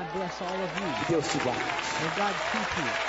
bless all of you. Que Deus te guarde. May God keep you.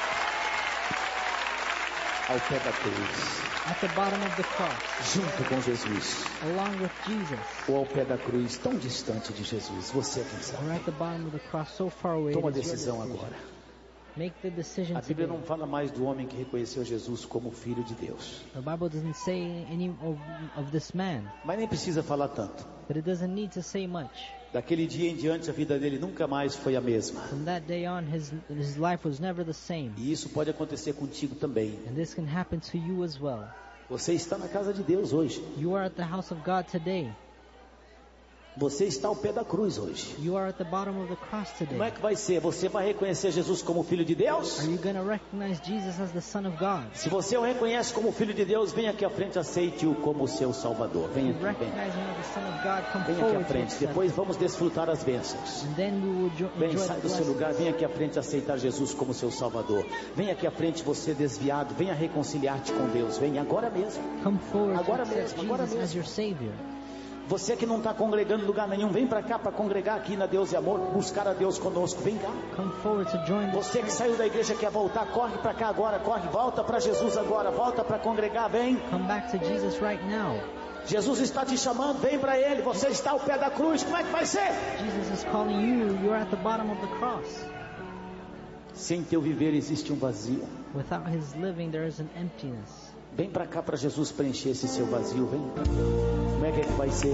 Ao pé da cruz, At the bottom of the cross, junto com Jesus, along with Jesus, ou ao pé da cruz, tão distante de Jesus, você é quem sabe. or at the bottom of the cross, so far away. Toma a It is your decisão decision. agora. Make the decision A Bíblia today. não fala mais do homem que reconheceu Jesus como Filho de Deus, The Bible doesn't say any of this man, mas nem precisa falar tanto. but it doesn't need to say much. Daquele dia em diante a vida dele nunca mais foi a mesma. From that day on, his life was never the same. E isso pode acontecer contigo também. And this can happen to you as well. Você está na casa de Deus hoje. You are at the house of God today. Você está ao pé da cruz hoje. You are at the bottom of the cross today. Como é que vai ser? Você vai reconhecer Jesus como Filho de Deus? Are you going to recognize Jesus as the Son of God? Se você o reconhece como Filho de Deus, vem aqui à frente, aceite-o como seu Salvador. Vem You aqui, recognize him as the Son of God, come vem aqui à forward to frente. accept. Depois vamos desfrutar as bênçãos. And then we will Vem, enjoy sai the do seu blessings. lugar, vem aqui à frente aceitar Jesus como seu Salvador. Vem aqui à frente, você desviado, venha reconciliar-te com Deus. Vem agora mesmo. Come forward Agora to accept mesmo, agora Jesus as mesmo. your Savior. Você que não está congregando em lugar nenhum, vem para cá para congregar aqui na Deus e Amor, buscar a Deus conosco. Vem cá. Come forward to join the Você que saiu da igreja quer voltar, corre para cá agora, corre, volta para Jesus agora, volta para congregar, vem. Come back to Jesus right now. Jesus está te chamando, vem para Ele. Você está ao pé da cruz, como é que vai ser? Jesus is calling you. You're at the bottom of the cross. Sem teu viver existe um vazio. Without His living, there is an emptiness. Vem para cá para Jesus preencher esse seu vazio, vem. Como é que vai ser?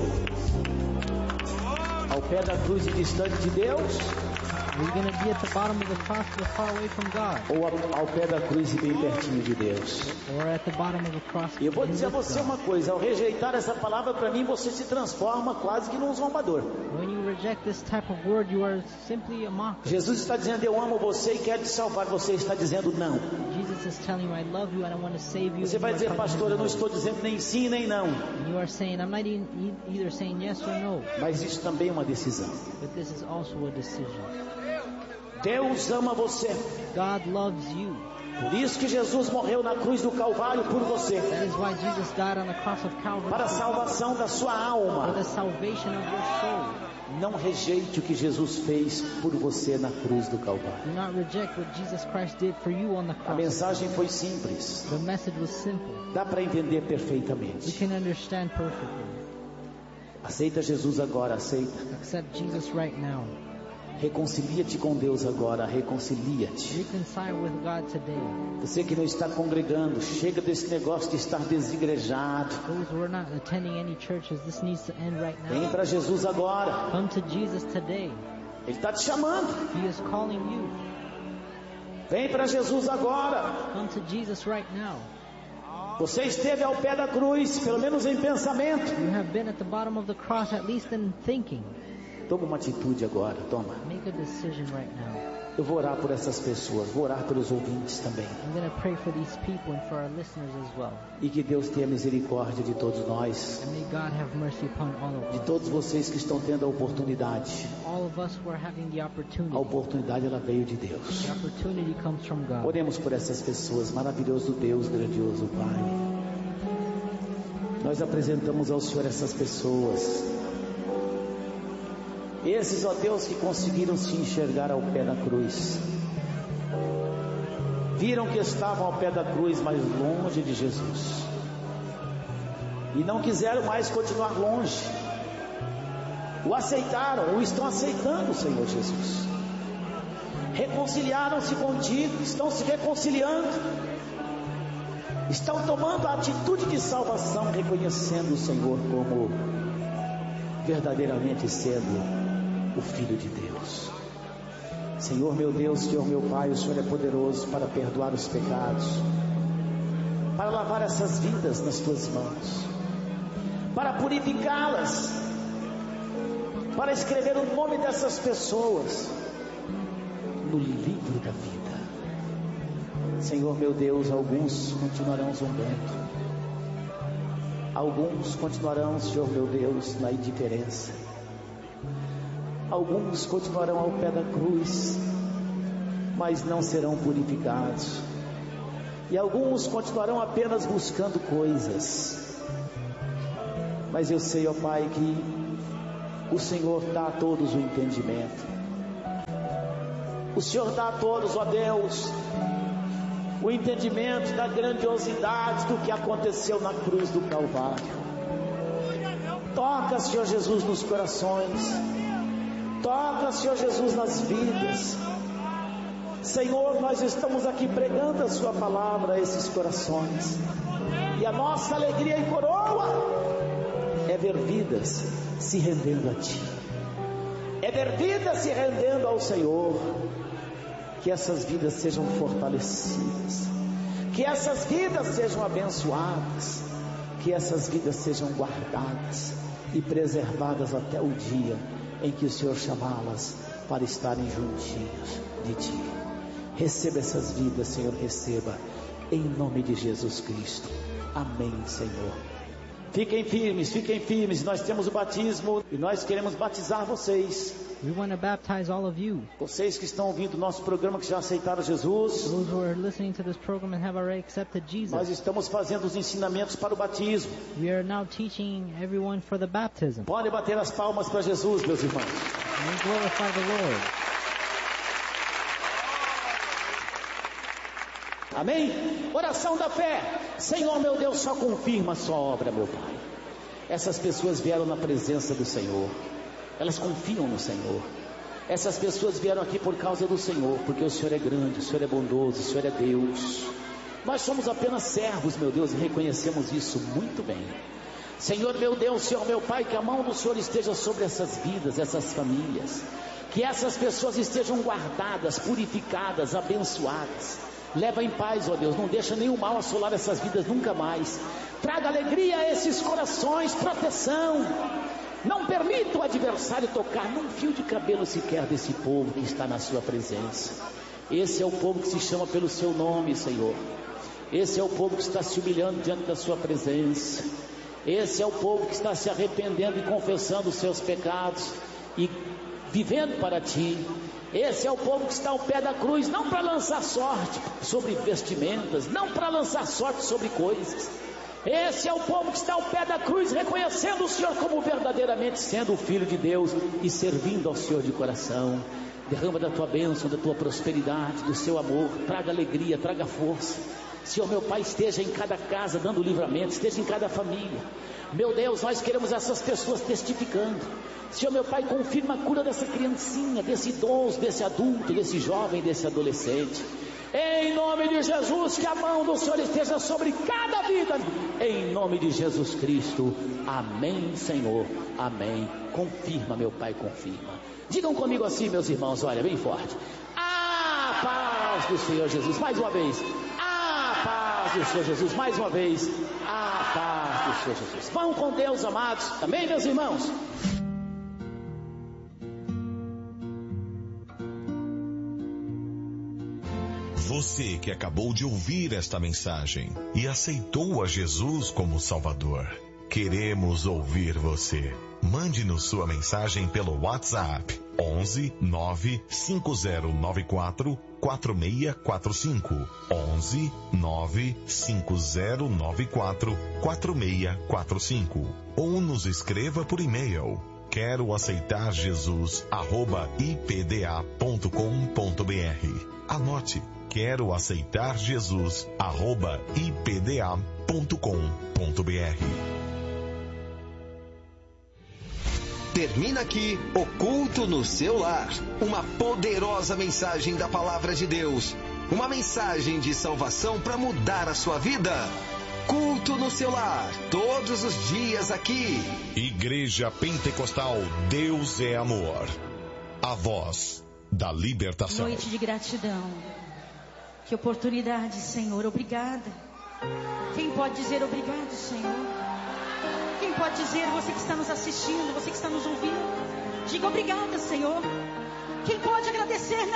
Ao pé da cruz e distante de Deus? Are you going to be at the bottom of the cross but far away from God? Ou ao pé da cruz e bem pertinho de Deus? Or at the bottom of the cross E eu vou and dizer a with você God? uma coisa, ao rejeitar essa palavra para mim, você se transforma quase que num zombador. When you reject this type of word, you are simply a mocker. Jesus está dizendo, eu amo você e quero te salvar. Você está dizendo não. Jesus is telling you, I love you and I want to save you. Você vai You are dizer, telling pastor, him eu não no. estou dizendo nem sim nem não. And you are saying, I'm not either saying yes or no. Mas isso também é uma decisão. But this is also a decision. Deus ama você. God loves you. Por isso que Jesus morreu na cruz do Calvário por você. That is why Jesus died on the cross of Calvary Para a salvação da sua for alma. the salvation of your soul. Não rejeite o que Jesus fez por você na cruz do Calvário. Do not reject what Jesus Christ did for you on the A cross. mensagem foi simples. The message was simple. Dá para entender You perfeitamente. can understand perfectly. Aceita Jesus agora, aceita. Accept Jesus right now. Reconcilia-te com Deus agora, reconcilia-te. Reconcile with God today. Você que não está congregando, chega desse negócio de estar desigrejado. Those who are not attending any churches, this needs to end right Vem now. para Jesus agora. Come to Jesus today. Ele está te chamando. He is calling you. Vem para Jesus agora. Come to Jesus right now. Você esteve ao pé da cruz, pelo menos em pensamento. You have been at the bottom of the cross, at least in thinking. Toma uma atitude agora, toma. Make a decision right now. Eu vou orar por essas pessoas, vou orar pelos ouvintes também. I'm going to pray for these people and for our listeners as well. E que Deus tenha misericórdia de todos nós, And may God have mercy upon all of de us. todos vocês que estão tendo a oportunidade. All of us who are having the A opportunity. oportunidade ela veio de Deus. The opportunity comes from God. Oremos por essas pessoas, maravilhoso Deus, grandioso Pai. Nós apresentamos ao Senhor essas pessoas. Esses, ó Deus, que conseguiram se enxergar ao pé da cruz. Viram que estavam ao pé da cruz, mas longe de Jesus. E não quiseram mais continuar longe. O aceitaram, o estão aceitando, Senhor Jesus. Reconciliaram-se contigo, estão se reconciliando. Estão tomando a atitude de salvação, reconhecendo o Senhor como verdadeiramente sendo o Filho de Deus. Senhor meu Deus, Senhor meu Pai, o Senhor é poderoso para perdoar os pecados, para lavar essas vidas nas tuas mãos, para purificá-las, para escrever o nome dessas pessoas no livro da vida. Senhor meu Deus, alguns continuarão zombando, alguns continuarão, Senhor meu Deus, na indiferença, alguns continuarão ao pé da cruz, mas não serão purificados, e alguns continuarão apenas buscando coisas. Mas eu sei, ó Pai, que o Senhor dá a todos o entendimento. O Senhor dá a todos, ó Deus, o entendimento da grandiosidade do que aconteceu na cruz do Calvário. Toca, Senhor Jesus, nos corações. Toca, Senhor Jesus, nas vidas. Senhor, nós estamos aqui pregando a sua palavra a esses corações. E a nossa alegria e coroa é ver vidas se rendendo a Ti. É ver vidas se rendendo ao Senhor. Que essas vidas sejam fortalecidas. Que essas vidas sejam abençoadas. Que essas vidas sejam guardadas e preservadas até o dia em que o Senhor chamá-las para estarem juntinhos de Ti. Receba essas vidas, Senhor, receba, em nome de Jesus Cristo. Amém, Senhor. Fiquem firmes, nós temos o batismo e nós queremos batizar vocês. We want to baptize all of you. Vocês que estão ouvindo o nosso programa, que já aceitaram Jesus. Those who are listening to this program and have already accepted Jesus. Nós estamos fazendo os ensinamentos para o batismo. We are now teaching everyone for the baptism. Podem bater as palmas para Jesus, meus irmãos. And glorify the Lord. Amém? Oração da fé. Senhor, meu Deus, só confirma a sua obra, meu Pai. Essas pessoas vieram na presença do Senhor. Elas confiam no Senhor. Essas pessoas vieram aqui por causa do Senhor, porque o Senhor é grande, o Senhor é bondoso, o Senhor é Deus. Nós somos apenas servos, meu Deus, e reconhecemos isso muito bem. Senhor, meu Deus, Senhor, meu Pai, que a mão do Senhor esteja sobre essas vidas, essas famílias. Que essas pessoas estejam guardadas, purificadas, abençoadas. Leva em paz, ó Deus, não deixa nenhum mal assolar essas vidas nunca mais. Traga alegria a esses corações, proteção. Não permita o adversário tocar num fio de cabelo sequer desse povo que está na sua presença. Esse é o povo que se chama pelo seu nome, Senhor. Esse é o povo que está se humilhando diante da sua presença. Esse é o povo que está se arrependendo e confessando os seus pecados e vivendo para Ti. Esse é o povo que está ao pé da cruz, não para lançar sorte sobre vestimentas, não para lançar sorte sobre coisas. Esse é o povo que está ao pé da cruz, reconhecendo o Senhor como verdadeiramente sendo o Filho de Deus e servindo ao Senhor de coração. Derrama da Tua bênção, da Tua prosperidade, do Seu amor, traga alegria, traga força. Senhor, meu Pai, esteja em cada casa dando livramento, esteja em cada família. Meu Deus, nós queremos essas pessoas testificando. Senhor, meu Pai, confirma a cura dessa criancinha, desse idoso, desse adulto, desse jovem, desse adolescente. Em nome de Jesus, que a mão do Senhor esteja sobre cada vida. Em nome de Jesus Cristo. Amém, Senhor. Amém. Confirma, meu Pai, confirma. Digam comigo assim, meus irmãos, olha, bem forte. A paz do Senhor Jesus. Mais uma vez. A paz do Senhor Jesus. Mais uma vez. A paz do Senhor Jesus. Vão com Deus, amados. Amém, meus irmãos? Você que acabou de ouvir esta mensagem e aceitou a Jesus como Salvador, queremos ouvir você. Mande-nos sua mensagem pelo WhatsApp 11 95094 4645 11 95094 4645 ou nos escreva por e-mail quero aceitar Jesus @ipda.com.br. Anote, quero aceitar Jesus @ipda.com.br. Termina aqui o Culto no Seu Lar, uma poderosa mensagem da Palavra de Deus, uma mensagem de salvação para mudar a sua vida. Culto no Seu Lar, todos os dias aqui. Igreja Pentecostal Deus é Amor, a voz da libertação. Noite de gratidão. Que oportunidade, Senhor, obrigada. Quem pode dizer obrigado, Senhor? Quem pode dizer, você que está nos assistindo, você que está nos ouvindo, diga obrigada, Senhor. Quem pode agradecer